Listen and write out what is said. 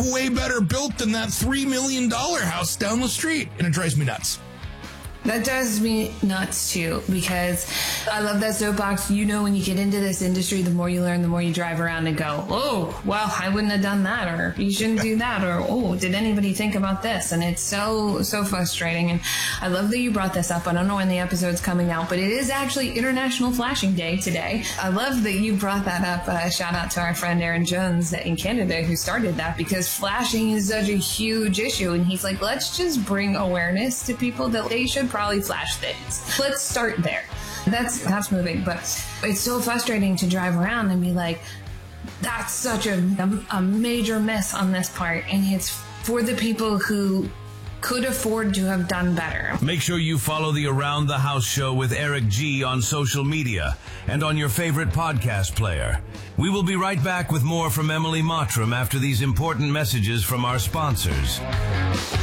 way better built than that $3 million house down the street. And it drives me nuts. That drives me nuts too, because I love that soapbox. You know, when you get into this industry, the more you learn, the more you drive around and go, oh, well, I wouldn't have done that, or you shouldn't do that, or, oh, did anybody think about this? And it's so frustrating. And I love that you brought this up. I don't know when the episode's coming out, but it is actually International Flashing Day today. I love that you brought that up. Shout out to our friend Aaron Jones in Canada who started that, because flashing is such a huge issue. And he's like, let's just bring awareness to people that they should probably flash things. Let's start there. That's moving, but it's so frustrating to drive around and be like, that's such a major miss on this part, and it's for the people who could afford to have done better. Make sure you follow the Around the House show with Eric G on social media and on your favorite podcast player. We will be right back with more from Emily Mottram after these important messages from our sponsors.